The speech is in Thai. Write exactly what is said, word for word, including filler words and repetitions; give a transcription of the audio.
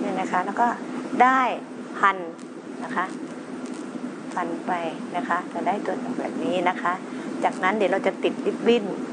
เนี่ยนะคะแล้วก็ได้พันนะคะพันไปนะคะจะได้ตัวแบบนี้นะคะจากนั้นเดี๋ยวเราจะติดริบบิ้น